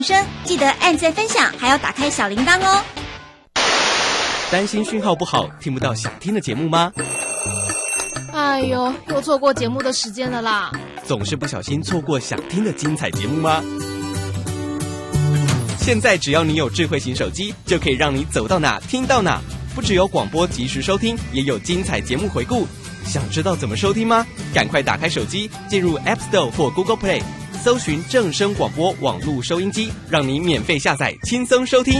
记得按赞分享，还要打开小铃铛哦。 担心讯号不好，听不到想听的节目吗？ 哎呦，又错过节目的时间了啦！ 总是不小心错过想听的精彩节目吗？现在只要你有智慧型手机，就可以让你走到哪听到哪。不只有广播及时收听，也有精彩节目回顾。想知道怎么收听吗？赶快打开手机，进入 App Store 或 Google Play， 搜寻正声广播网络收音机，让你免费下载，轻松收听。